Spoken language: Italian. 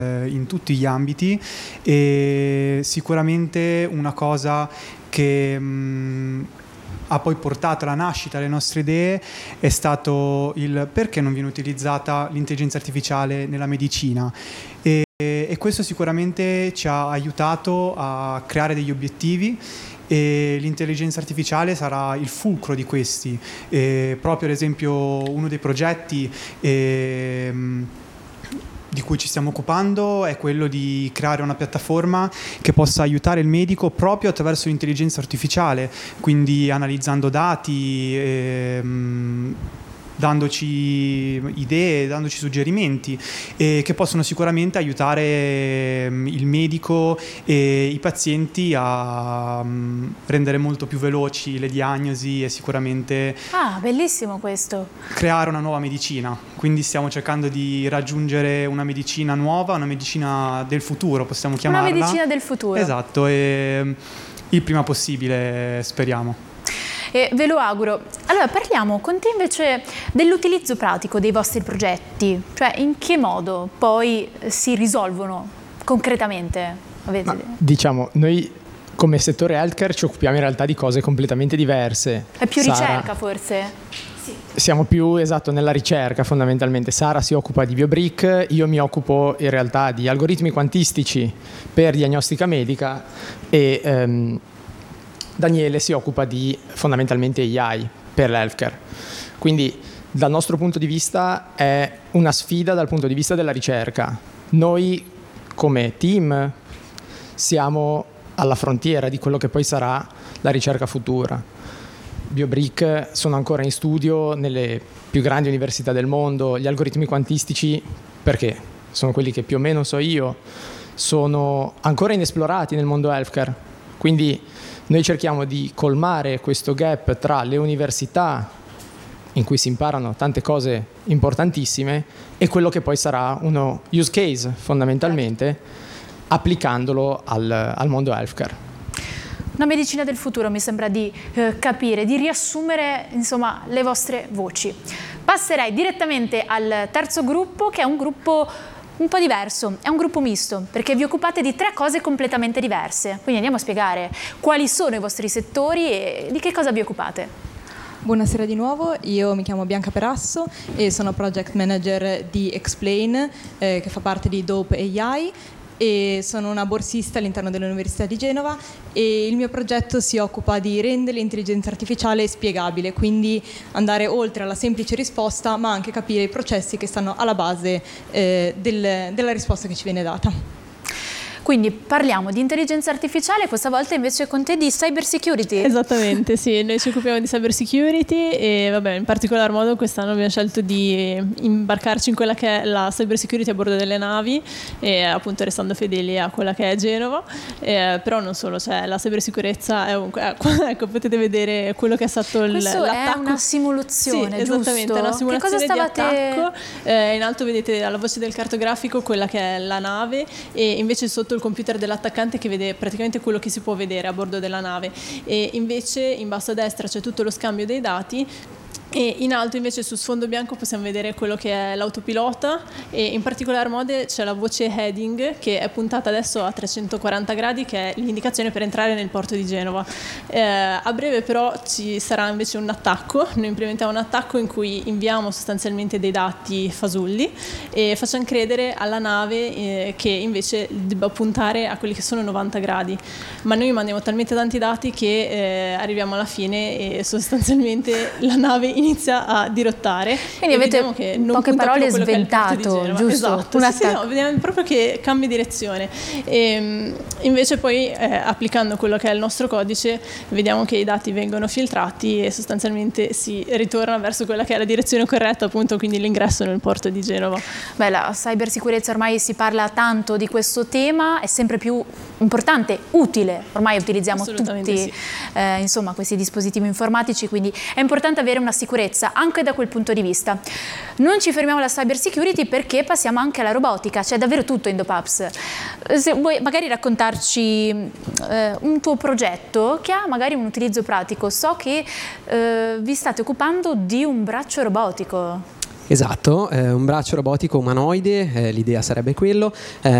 in tutti gli ambiti, e sicuramente una cosa che ha poi portato alla nascita delle nostre idee è stato il perché non viene utilizzata l'intelligenza artificiale nella medicina, e questo sicuramente ci ha aiutato a creare degli obiettivi, e l'intelligenza artificiale sarà il fulcro di questi. Proprio ad esempio uno dei progetti di cui ci stiamo occupando è quello di creare una piattaforma che possa aiutare il medico proprio attraverso l'intelligenza artificiale, quindi analizzando dati, dandoci idee, dandoci suggerimenti, che possono sicuramente aiutare il medico e i pazienti a rendere molto più veloci le diagnosi e sicuramente bellissimo questo, creare una nuova medicina. Quindi stiamo cercando di raggiungere una medicina nuova, una medicina del futuro, possiamo chiamarla. Una medicina del futuro. Esatto, e il prima possibile, speriamo. Ve lo auguro. Allora parliamo con te invece dell'utilizzo pratico dei vostri progetti, cioè in che modo poi si risolvono concretamente? Diciamo, noi come settore healthcare ci occupiamo in realtà di cose completamente diverse. È più ricerca forse? Sì. Siamo più, esatto, nella ricerca fondamentalmente. Sara si occupa di BioBrick, io mi occupo in realtà di algoritmi quantistici per diagnostica medica e Daniele si occupa di fondamentalmente AI per l'healthcare. Quindi dal nostro punto di vista è una sfida dal punto di vista della ricerca. Noi come team siamo alla frontiera di quello che poi sarà la ricerca futura. BioBrick sono ancora in studio nelle più grandi università del mondo. Gli algoritmi quantistici, perché sono quelli che più o meno so io, sono ancora inesplorati nel mondo healthcare. Quindi noi cerchiamo di colmare questo gap tra le università, in cui si imparano tante cose importantissime, e quello che poi sarà uno use case fondamentalmente, applicandolo al mondo healthcare. Una medicina del futuro, mi sembra di capire, di riassumere insomma le vostre voci. Passerei direttamente al terzo gruppo, che è un gruppo un po' diverso, è un gruppo misto, perché vi occupate di 3 cose completamente diverse. Quindi andiamo a spiegare quali sono i vostri settori e di che cosa vi occupate. Buonasera di nuovo, io mi chiamo Bianca Perasso e sono project manager di Explain, che fa parte di Dope AI, e sono una borsista all'interno dell'Università di Genova, e il mio progetto si occupa di rendere l'intelligenza artificiale spiegabile, quindi andare oltre alla semplice risposta ma anche capire i processi che stanno alla base della risposta che ci viene data. Quindi parliamo di intelligenza artificiale, questa volta invece con te di cyber security. Esattamente, sì, noi ci occupiamo di cyber security e vabbè, in particolar modo quest'anno abbiamo scelto di imbarcarci in quella che è la cyber security a bordo delle navi, e appunto restando fedeli a quella che è Genova, però non solo, cioè la cybersicurezza è ovunque. Ecco, potete vedere quello che è stato l'attacco. È una simulazione, sì, esattamente, giusto? È una simulazione che cosa stavate... di attacco. In alto vedete alla voce del cartografico quella che è la nave, e invece sotto il computer dell'attaccante che vede praticamente quello che si può vedere a bordo della nave, e invece in basso a destra c'è tutto lo scambio dei dati, e in alto invece su sfondo bianco possiamo vedere quello che è l'autopilota, e in particolar modo c'è la voce heading che è puntata adesso a 340 gradi, che è l'indicazione per entrare nel porto di Genova. A breve però ci sarà invece un attacco. Noi implementiamo un attacco in cui inviamo sostanzialmente dei dati fasulli e facciamo credere alla nave che invece debba puntare a quelli che sono 90 gradi, ma noi mandiamo talmente tanti dati che arriviamo alla fine e sostanzialmente la nave inizia a dirottare. Quindi avete che in poche parole sventato, giusto? Esatto, sì, no, vediamo proprio che cambia direzione, e invece poi applicando quello che è il nostro codice vediamo che i dati vengono filtrati e sostanzialmente si ritorna verso quella che è la direzione corretta, appunto, quindi l'ingresso nel porto di Genova. Beh, la cybersicurezza, ormai si parla tanto di questo tema, è sempre più importante, utile, ormai utilizziamo tutti sì. Insomma questi dispositivi informatici, quindi è importante avere una sicurezza anche da quel punto di vista. Non ci fermiamo alla cyber security perché passiamo anche alla robotica, c'è davvero tutto in DopeApps. Se vuoi magari raccontarci un tuo progetto che ha magari un utilizzo pratico. So che vi state occupando di un braccio robotico. Esatto, un braccio robotico umanoide, l'idea sarebbe quello,